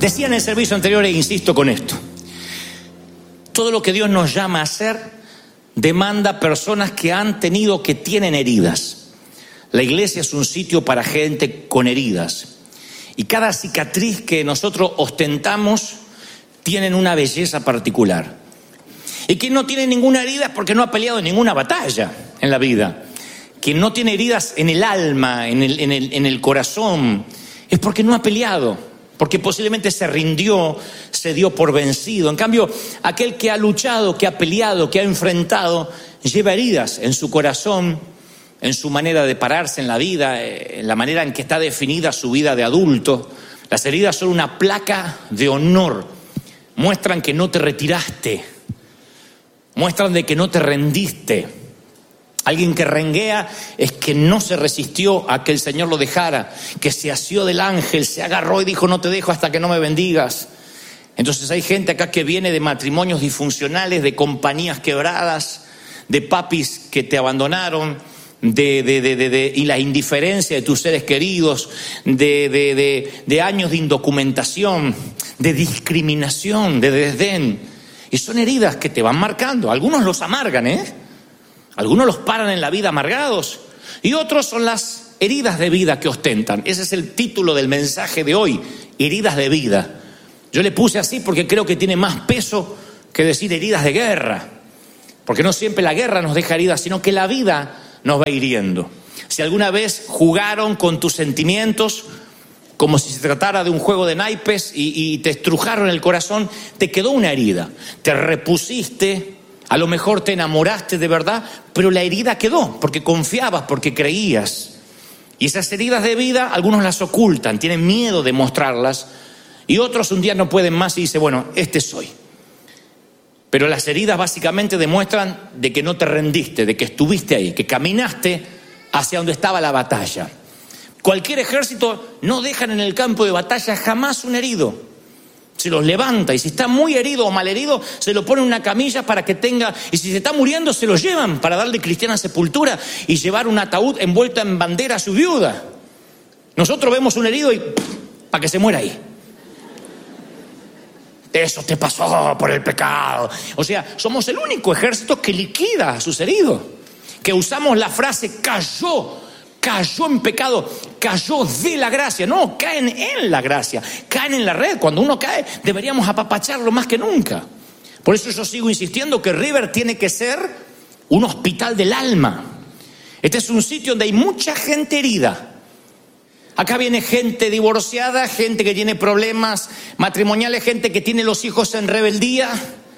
Decía en el servicio anterior, e insisto con esto: todo lo que Dios nos llama a hacer demanda personas que han tenido, que tienen heridas. La iglesia es un sitio para gente con heridas. Y cada cicatriz que nosotros ostentamos tienen una belleza particular. Y quien no tiene ninguna herida es porque no ha peleado en ninguna batalla en la vida. Quien no tiene heridas en el alma, en el corazón, es porque no ha peleado, porque posiblemente se rindió, se dio por vencido. En cambio, aquel que ha luchado, que ha peleado, que ha enfrentado, lleva heridas en su corazón, en su manera de pararse en la vida, en la manera en que está definida su vida de adulto. Las heridas son una placa de honor, muestran que no te retiraste, muestran de que no te rendiste. Alguien que renguea es que no se resistió a que el Señor lo dejara, que se asió del ángel, se agarró y dijo: no te dejo hasta que no me bendigas. Entonces hay gente acá que viene de matrimonios disfuncionales, de compañías quebradas, de papis que te abandonaron, y la indiferencia de tus seres queridos, de años de indocumentación, de discriminación, de desdén. Y son heridas que te van marcando. Algunos los amargan, algunos los paran en la vida amargados, y otros son las heridas de vida que ostentan. Ese es el título del mensaje de hoy: heridas de vida. Yo le puse así porque creo que tiene más peso que decir heridas de guerra, porque no siempre la guerra nos deja heridas, sino que la vida nos va hiriendo. Si alguna vez jugaron con tus sentimientos como si se tratara de un juego de naipes y te estrujaron el corazón, te quedó una herida, te repusiste, a lo mejor te enamoraste de verdad, pero la herida quedó porque confiabas, porque creías. Y esas heridas de vida, algunos las ocultan, tienen miedo de mostrarlas, y otros un día no pueden más y dicen: bueno, este soy. Pero las heridas básicamente demuestran de que no te rendiste, de que estuviste ahí, que caminaste hacia donde estaba la batalla. Cualquier ejército no dejan en el campo de batalla jamás un herido. Se los levanta, y si está muy herido o mal herido, se lo pone en una camilla para que tenga, y si se está muriendo, se lo llevan para darle cristiana sepultura y llevar un ataúd envuelto en bandera a su viuda. Nosotros vemos un herido y para que se muera ahí. Eso te pasó por el pecado. O sea, somos el único ejército que liquida a sus heridos, que usamos la frase cayó en pecado, cayó de la gracia. No, caen en la gracia, caen en la red. Cuando uno cae, deberíamos apapacharlo más que nunca. Por eso yo sigo insistiendo que River tiene que ser un hospital del alma. Este es un sitio donde hay mucha gente herida. Acá viene gente divorciada, gente que tiene problemas matrimoniales, gente que tiene los hijos en rebeldía.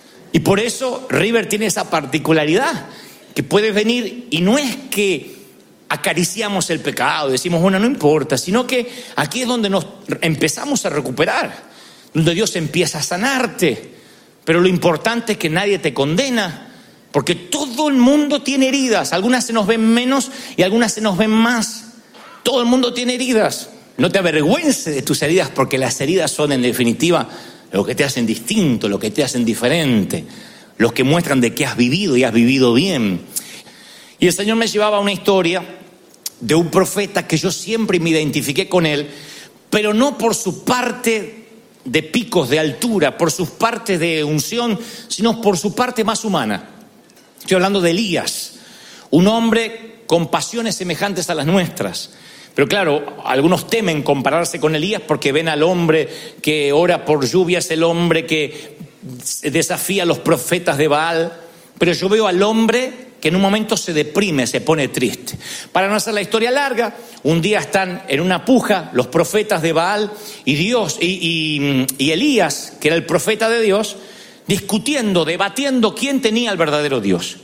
Y por eso River tiene esa particularidad, que puedes venir y no es que acariciamos el pecado, decimos bueno, no importa, sino que aquí es donde nos empezamos a recuperar, donde Dios empieza a sanarte. Pero lo importante es que nadie te condena, porque todo el mundo tiene heridas. Algunas se nos ven menos y algunas se nos ven más. Todo el mundo tiene heridas. No te avergüences de tus heridas, porque las heridas son en definitiva lo que te hacen distinto, lo que te hacen diferente, los que muestran de que has vivido y has vivido bien. Y el Señor me llevaba a una historia de un profeta que yo siempre me identifiqué con él, pero no por su parte de picos de altura, por sus partes de unción, sino por su parte más humana. Estoy hablando de Elías, un hombre con pasiones semejantes a las nuestras. Pero claro, algunos temen compararse con Elías porque ven al hombre que ora por lluvias, el hombre que desafía a los profetas de Baal. Pero yo veo al hombre que en un momento se deprime, se pone triste. Para no hacer la historia larga, un día están en una puja los profetas de Baal y Dios y Elías, que era el profeta de Dios, discutiendo, debatiendo quién tenía el verdadero Dios.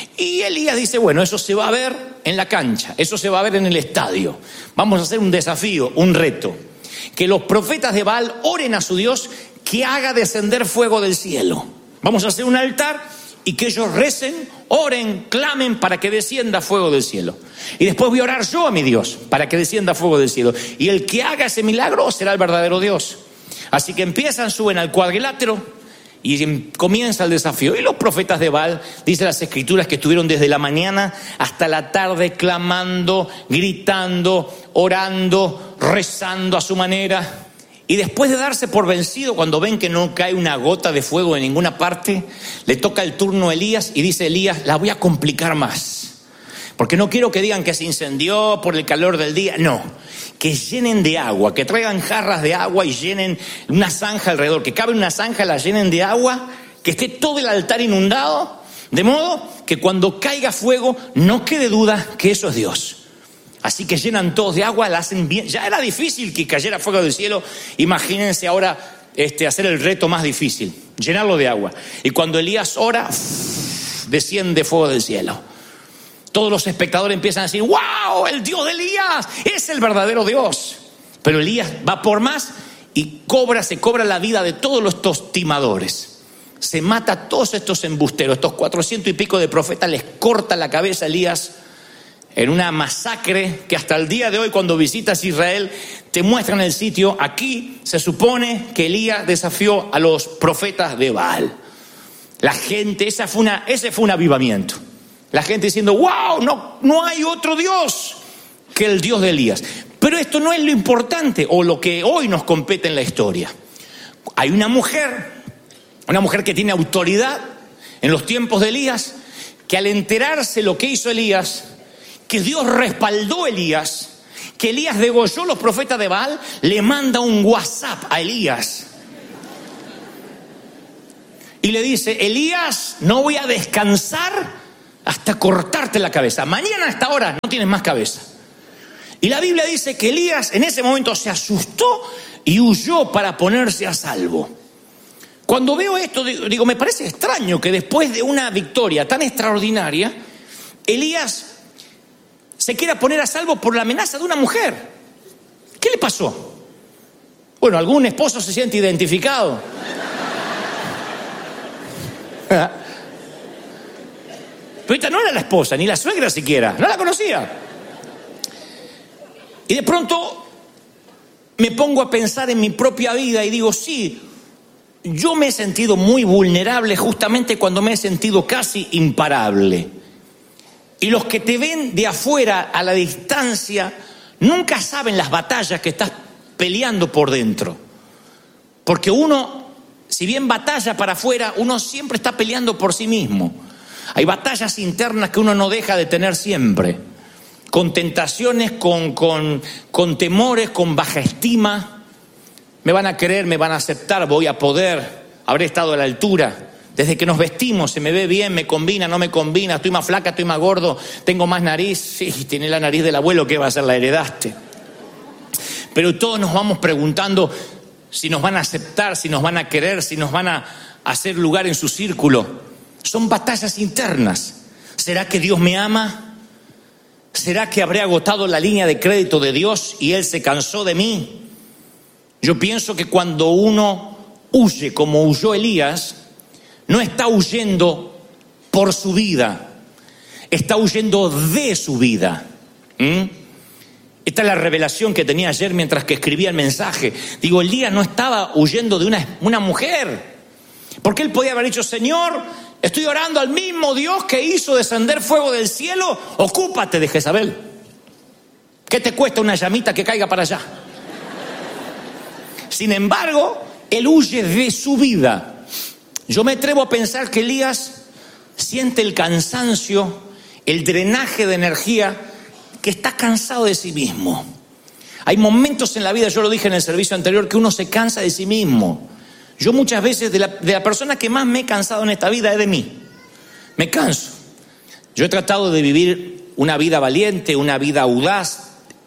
Y Elías dice: bueno, eso se va a ver en la cancha, eso se va a ver en el estadio. Vamos a hacer un desafío, un reto. Que los profetas de Baal oren a su Dios que haga descender fuego del cielo. Vamos a hacer un altar y que ellos recen, oren, clamen para que descienda fuego del cielo. Y después voy a orar yo a mi Dios para que descienda fuego del cielo. Y el que haga ese milagro será el verdadero Dios. Así que empiezan, suben al cuadrilátero y comienza el desafío. Y los profetas de Baal, dice las escrituras, que estuvieron desde la mañana hasta la tarde clamando, gritando, orando, rezando a su manera. Y después de darse por vencido, cuando ven que no cae una gota de fuego en ninguna parte, le toca el turno a Elías y dice Elías: la voy a complicar más, porque no quiero que digan que se incendió por el calor del día. No, que llenen de agua, que traigan jarras de agua y llenen una zanja alrededor, que cabe una zanja, la llenen de agua, que esté todo el altar inundado, de modo que cuando caiga fuego no quede duda que eso es Dios. Así que llenan todos de agua, la hacen bien. Ya era difícil que cayera fuego del cielo. Imagínense ahora hacer el reto más difícil, llenarlo de agua. Y cuando Elías ora, desciende fuego del cielo. Todos los espectadores empiezan a decir: ¡wow! El Dios de Elías es el verdadero Dios. Pero Elías va por más y se cobra la vida de todos estos timadores. Se mata a todos estos embusteros, estos 400 y pico de profetas, les corta la cabeza a Elías en una masacre que hasta el día de hoy, cuando visitas Israel, te muestran el sitio. Aquí se supone que Elías desafió a los profetas de Baal. La gente, ese fue un avivamiento. La gente diciendo: wow, no hay otro Dios que el Dios de Elías. Pero esto no es lo importante o lo que hoy nos compete en la historia. Hay una mujer que tiene autoridad en los tiempos de Elías, que al enterarse lo que hizo Elías, que Dios respaldó a Elías, que Elías degolló a los profetas de Baal, le manda un WhatsApp a Elías y le dice: Elías, no voy a descansar hasta cortarte la cabeza. Mañana a esta hora no tienes más cabeza. Y la Biblia dice que Elías en ese momento se asustó y huyó para ponerse a salvo. Cuando veo esto, digo, me parece extraño que después de una victoria tan extraordinaria, Elías se quiera poner a salvo por la amenaza de una mujer. ¿Qué le pasó? Bueno, algún esposo se siente identificado. Pero esta no era la esposa, ni la suegra siquiera, no la conocía. Y de pronto me pongo a pensar en mi propia vida y digo: sí, yo me he sentido muy vulnerable justamente cuando me he sentido casi imparable. Y los que te ven de afuera, a la distancia, nunca saben las batallas que estás peleando por dentro. Porque uno, si bien batalla para afuera, uno siempre está peleando por sí mismo. Hay batallas internas que uno no deja de tener siempre. Con tentaciones, con temores, con baja estima. Me van a querer, me van a aceptar, voy a poder, habré estado a la altura. Desde que nos vestimos, se me ve bien, me combina, no me combina, estoy más flaca, estoy más gordo, tengo más nariz. Sí, tiene la nariz del abuelo, ¿qué va a hacer? La heredaste. Pero todos nos vamos preguntando si nos van a aceptar, si nos van a querer, si nos van a hacer lugar en su círculo. Son batallas internas. ¿Será que Dios me ama? ¿Será que habré agotado la línea de crédito de Dios y Él se cansó de mí? Yo pienso que cuando uno huye como huyó Elías, no está huyendo por su vida, está huyendo de su vida. Esta es la revelación que tenía ayer mientras que escribía el mensaje. Digo, Elías no estaba huyendo de una mujer, porque él podía haber dicho: Señor, estoy orando al mismo Dios que hizo descender fuego del cielo, ocúpate de Jezabel. ¿Qué te cuesta una llamita que caiga para allá? Sin embargo, él huye de su vida. Yo me atrevo a pensar que Elías siente el cansancio, el drenaje de energía, que está cansado de sí mismo. Hay momentos en la vida, yo lo dije en el servicio anterior, que uno se cansa de sí mismo. Yo muchas veces de la persona que más me he cansado en esta vida es de mí. Me canso. Yo he tratado de vivir una vida valiente, una vida audaz.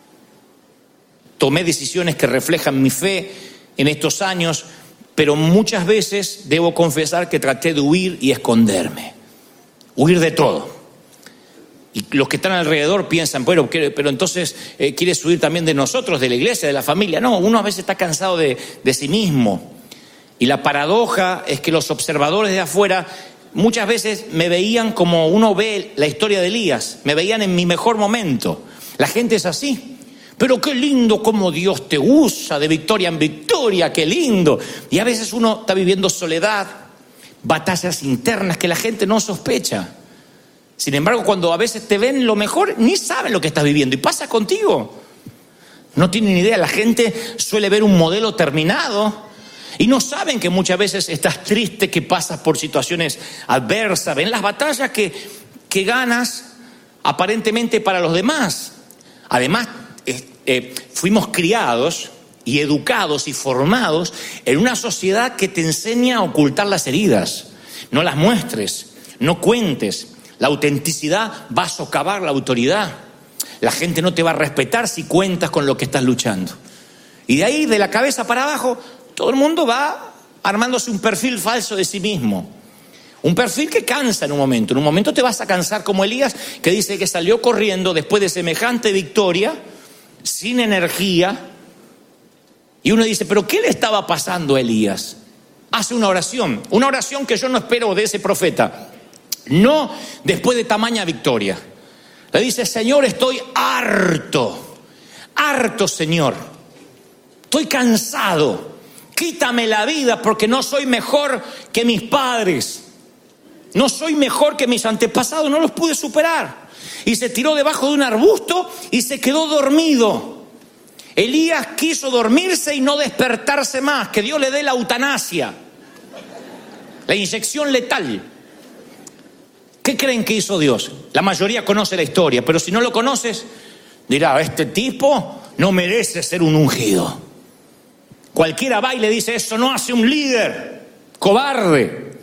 Tomé decisiones que reflejan mi fe en estos años, pero muchas veces debo confesar que traté de huir y esconderme. Huir de todo. Y los que están alrededor piensan: pero entonces quieres huir también de nosotros, de la iglesia, de la familia. No, uno a veces está cansado de sí mismo. Y la paradoja es que los observadores de afuera muchas veces me veían como uno ve la historia de Elías, me veían en mi mejor momento. La gente es así. Pero qué lindo cómo Dios te usa de victoria en victoria, qué lindo. Y a veces uno está viviendo soledad, batallas internas que la gente no sospecha. Sin embargo, cuando a veces te ven lo mejor, ni saben lo que estás viviendo. Y pasa contigo. No tienen idea. La gente suele ver un modelo terminado y no saben que muchas veces estás triste, que pasas por situaciones adversas. Ven las batallas que ganas aparentemente para los demás. Además, fuimos criados y educados y formados en una sociedad que te enseña a ocultar las heridas. No las muestres, no cuentes. La autenticidad va a socavar la autoridad. La gente no te va a respetar si cuentas con lo que estás luchando. Y de ahí, de la cabeza para abajo, todo el mundo va armándose un perfil falso de sí mismo. Un perfil que cansa en un momento. En un momento te vas a cansar como Elías, que dice que salió corriendo después de semejante victoria, sin energía. Y uno dice, ¿pero qué le estaba pasando a Elías? Hace una oración que yo no espero de ese profeta. No después de tamaña victoria. Le dice, Señor, estoy harto, Señor. Estoy cansado. Quítame la vida porque no soy mejor que mis padres. No soy mejor que mis antepasados, no los pude superar. Y se tiró debajo de un arbusto y se quedó dormido. Elías quiso dormirse y no despertarse más. Que Dios le dé la eutanasia, la inyección letal. ¿Qué creen que hizo Dios? La mayoría conoce la historia, pero si no lo conoces, dirá, este tipo no merece ser un ungido. Cualquiera va y le dice, eso no hace un líder, cobarde.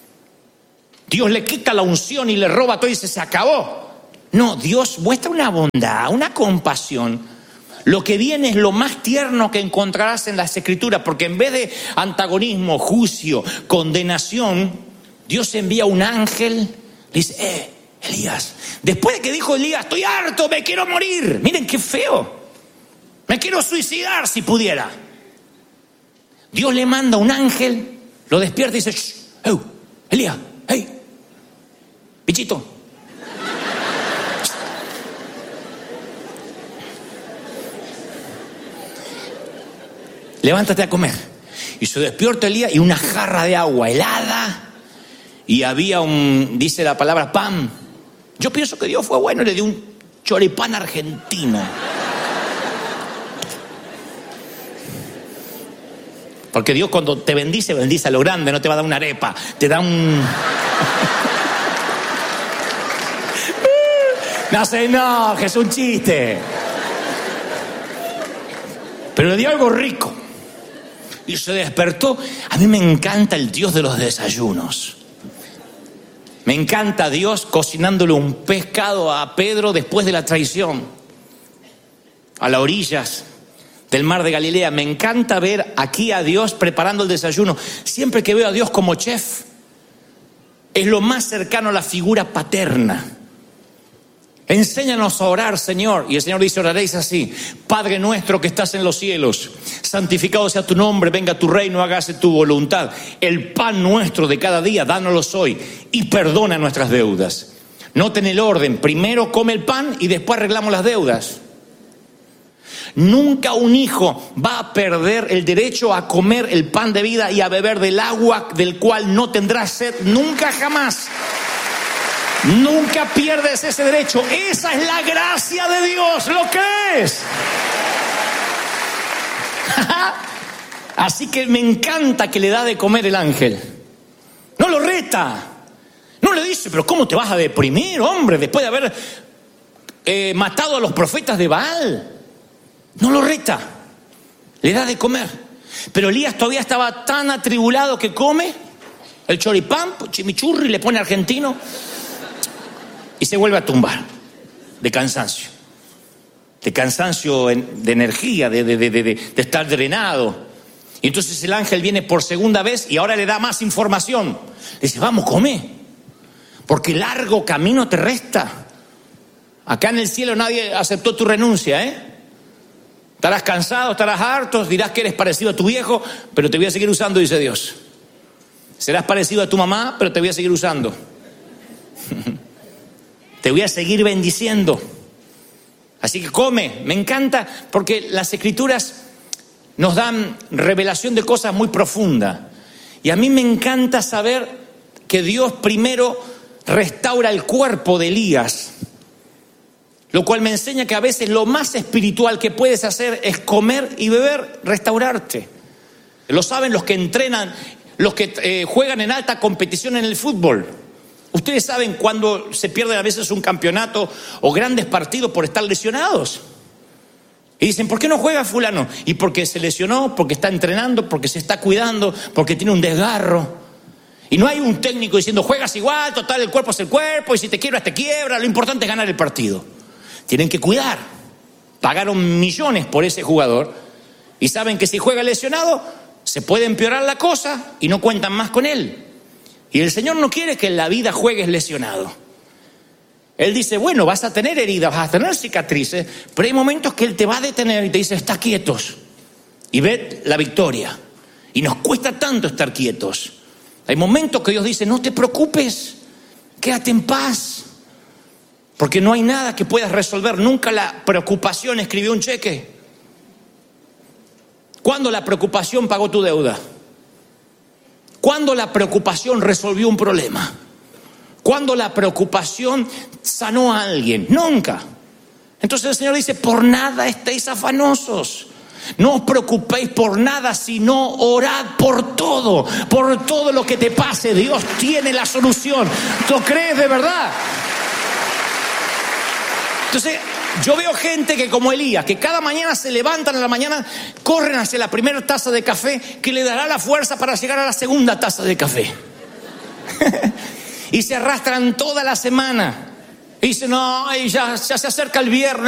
Dios le quita la unción y le roba todo y dice, se acabó. No, Dios muestra una bondad, una compasión. Lo que viene es lo más tierno que encontrarás en las Escrituras, porque en vez de antagonismo, juicio, condenación, Dios envía un ángel. Dice, Elías, después de que dijo Elías, estoy harto, me quiero morir. Miren qué feo. Me quiero suicidar si pudiera. Dios le manda un ángel, lo despierta y dice, Elías, hey, bichito. Levántate a comer. Y se despierta Elías y una jarra de agua helada. Y había dice la palabra, pan. Yo pienso que Dios fue bueno y le dio un choripán argentino. Porque Dios cuando te bendice a lo grande, no te va a dar una arepa, te da un... No, que es un chiste. Pero le dio algo rico. Y se despertó. A mí me encanta el Dios de los desayunos. Me encanta Dios cocinándole un pescado a Pedro después de la traición, a las orillas del mar de Galilea. Me encanta ver aquí a Dios preparando el desayuno. Siempre que veo a Dios como chef, es lo más cercano a la figura paterna. Enséñanos a orar, Señor. Y el Señor dice, oraréis así: Padre nuestro que estás en los cielos, santificado sea tu nombre, venga tu reino, hágase tu voluntad. El pan nuestro de cada día, dánoslo hoy, y perdona nuestras deudas. Noten el orden: primero come el pan y después arreglamos las deudas. Nunca un hijo va a perder el derecho a comer el pan de vida y a beber del agua del cual no tendrá sed nunca jamás. Nunca pierdes ese derecho. Esa es la gracia de Dios, ¿lo crees? Así que me encanta que le da de comer el ángel. No lo reta. No le dice, pero ¿cómo te vas a deprimir, hombre, después de haber matado a los profetas de Baal? No lo reta. Le da de comer. Pero Elías todavía estaba tan atribulado que come el choripán, chimichurri, le pone argentino y se vuelve a tumbar de cansancio. De cansancio, de energía, de estar drenado. Y entonces el ángel viene por segunda vez y ahora le da más información. Le dice, vamos, come, porque largo camino te resta. Acá en el cielo nadie aceptó tu renuncia, Estarás cansado, estarás harto, dirás que eres parecido a tu viejo, pero te voy a seguir usando, dice Dios. Serás parecido a tu mamá, pero te voy a seguir usando. Te voy a seguir bendiciendo. Así que come. Me encanta porque las Escrituras nos dan revelación de cosas muy profundas. Y a mí me encanta saber que Dios primero restaura el cuerpo de Elías. Lo cual me enseña que a veces lo más espiritual que puedes hacer es comer y beber, restaurarte. Lo saben los que entrenan, los que juegan en alta competición en el fútbol. Ustedes saben cuando se pierde a veces un campeonato o grandes partidos por estar lesionados. Y dicen, ¿por qué no juega fulano? Y porque se lesionó, porque está entrenando, porque se está cuidando, porque tiene un desgarro. Y no hay un técnico diciendo, juegas igual, total, el cuerpo es el cuerpo, y si te quiebras, te quiebra, lo importante es ganar el partido. Tienen que cuidar. Pagaron millones por ese jugador y saben que si juega lesionado se puede empeorar la cosa y no cuentan más con él. Y el Señor no quiere que en la vida juegues lesionado. Él dice, bueno, vas a tener heridas, vas a tener cicatrices, pero hay momentos que Él te va a detener y te dice, está quietos y ved la victoria. Y nos cuesta tanto estar quietos. Hay momentos que Dios dice, no te preocupes, quédate en paz. Porque no hay nada que puedas resolver. Nunca la preocupación escribió un cheque. ¿Cuándo la preocupación pagó tu deuda? ¿Cuándo la preocupación resolvió un problema? ¿Cuándo la preocupación sanó a alguien? Nunca. Entonces el Señor dice, por nada estéis afanosos. No os preocupéis por nada, sino orad por todo lo que te pase. Dios tiene la solución. ¿Lo crees de verdad? Entonces, yo veo gente que como Elías, que cada mañana se levantan a la mañana, corren hacia la primera taza de café que le dará la fuerza para llegar a la segunda taza de café. Y se arrastran toda la semana. Y dicen, no, ya se acerca el viernes.